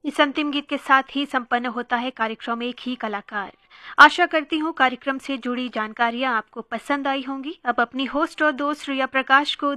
इस अंतिम गीत के साथ ही संपन्न होता है कार्यक्रम एक ही कलाकार। आशा करती हूँ कार्यक्रम से जुड़ी जानकारियाँ आपको पसंद आई होंगी। अब अपनी होस्ट और दोस्त रिया प्रकाश को